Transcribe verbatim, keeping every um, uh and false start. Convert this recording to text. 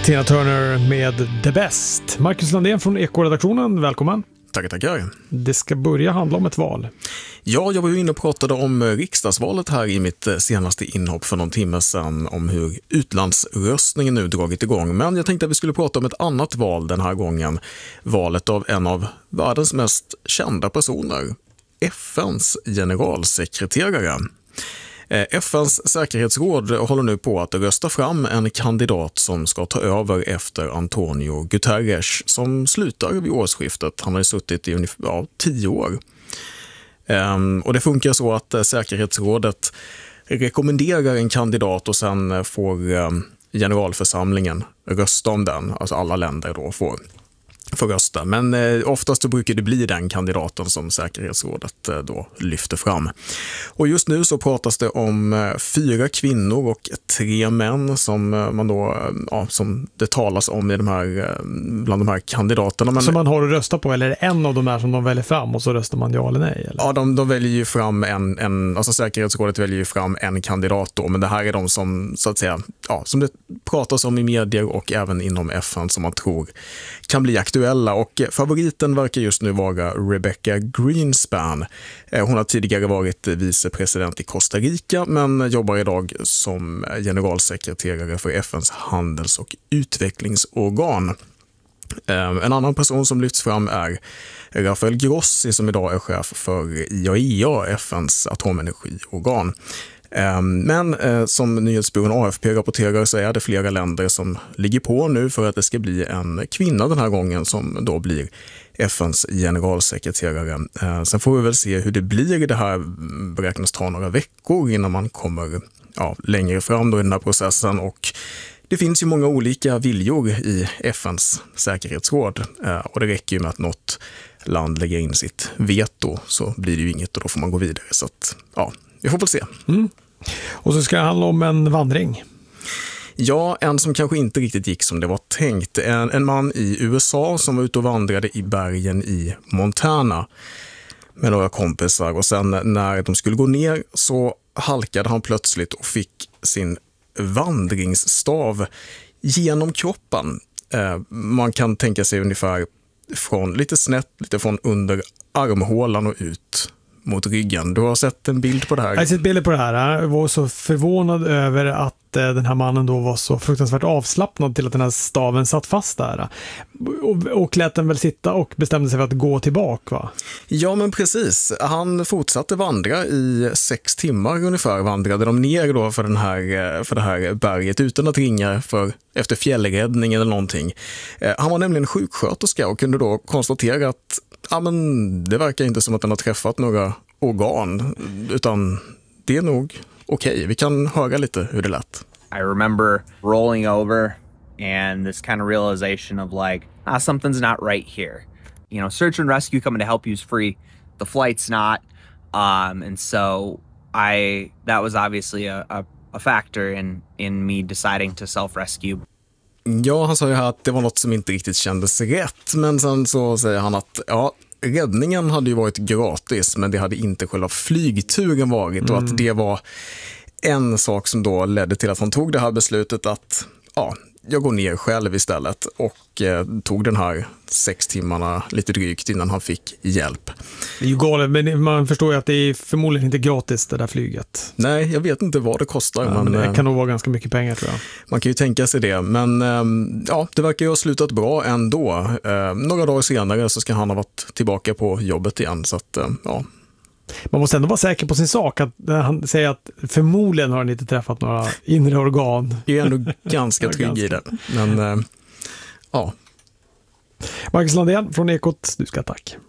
Tina Turner med The Best. Marcus Landén från Eko-redaktionen, välkommen. Tackar, tackar. Det ska börja handla om ett val. Ja, jag var ju inne och pratade om riksdagsvalet här i mitt senaste inhopp för någon timme sedan, om hur utlandsröstningen nu dragit igång. Men jag tänkte att vi skulle prata om ett annat val den här gången. Valet av en av världens mest kända personer, F N:s generalsekreterare. F N:s säkerhetsråd håller nu på att rösta fram en kandidat som ska ta över efter Antonio Guterres som slutar vid årsskiftet. Han har suttit i ungefär ja, tio år. Um, och det funkar så att säkerhetsrådet rekommenderar en kandidat och sen får um, generalförsamlingen rösta om den. Alltså alla länder då får för rösta. Men eh, oftast så brukar det bli den kandidaten som säkerhetsrådet eh, då lyfter fram. Och just nu så pratas det om eh, fyra kvinnor och tre män som eh, man då eh, ja, som det talas om i de här eh, bland de här kandidaterna. Men, som man har att rösta på, eller är det en av de här som de väljer fram och så röstar man ja eller nej? Eller? Ja, de, de väljer ju fram en, en alltså säkerhetsrådet väljer ju fram en kandidat då, men det här är de som så att säga, ja, som det pratas om i medier och även inom F N som man tror kan bli aktuella. Och favoriten verkar just nu vara Rebecca Greenspan. Hon har tidigare varit vicepresident i Costa Rica men jobbar idag som generalsekreterare för F N:s handels- och utvecklingsorgan. En annan person som lyfts fram är Rafael Grossi som idag är chef för I A E A, F N:s atomenergiorgan. Men eh, som nyhetsbyrån A F P rapporterar så är det flera länder som ligger på nu för att det ska bli en kvinna den här gången som då blir F N:s generalsekreterare. Eh, sen får vi väl se hur det blir. Det här beräknas ta några veckor innan man kommer ja, längre fram då i den här processen, och det finns ju många olika viljor i F N:s säkerhetsråd eh, och det räcker ju med att något land lägger in sitt veto så blir det ju inget och då får man gå vidare. Så att, ja, vi får väl se. Mm. Och så ska det handla om en vandring. Ja, en som kanske inte riktigt gick som det var tänkt. En, en man i U S A som var ute och vandrade i bergen i Montana med några kompisar. Och sen när de skulle gå ner så halkade han plötsligt och fick sin vandringsstav genom kroppen. Eh, man kan tänka sig ungefär från lite snett, lite från under armhålan och ut mot ryggen. Du har sett en bild på det här? Jag har sett bilder på det här. Jag var så förvånad över att den här mannen då var så fruktansvärt avslappnad till att den här staven satt fast där. Och, och lät den väl sitta och bestämde sig för att gå tillbaka, va? Ja, men precis. Han fortsatte vandra i sex timmar ungefär. Vandrade de ner då för, den här, för det här berget utan att ringa för, efter fjällräddning eller någonting. Han var nämligen sjuksköterska och kunde då konstatera att ja, men det verkar inte som att den har träffat några organ, utan det är nog okej. Okay. Vi kan höra lite hur det lät. I remember rolling over and this kind of realization of like, ah, something's not right here. You know, search and rescue coming to help you is free. The flight's not. Um, and so I, that was obviously a, a, a factor in, in me deciding to self-rescue. Ja, han sa ju här att det var något som inte riktigt kändes rätt, men sen så säger han att ja, räddningen hade ju varit gratis, men det hade inte själva flygturen varit. Mm. Och att det var en sak som då ledde till att han tog det här beslutet att ja, jag går ner själv istället och eh, tog den här sex timmarna lite drygt innan han fick hjälp. Det är ju galet, men man förstår ju att det är förmodligen inte gratis det där flyget. Nej, jag vet inte vad det kostar. Ja, men, men det kan nog vara ganska mycket pengar, tror jag. Man kan ju tänka sig det, men eh, ja, det verkar ju ha slutat bra ändå. Eh, några dagar senare så ska han ha varit tillbaka på jobbet igen, så att eh, ja. Man måste ändå vara säker på sin sak. Att han säger att förmodligen har han inte träffat några inre organ. Det är ändå ganska trygg i det. Men äh, ja. Marcus Landén från Ekot, du ska tack.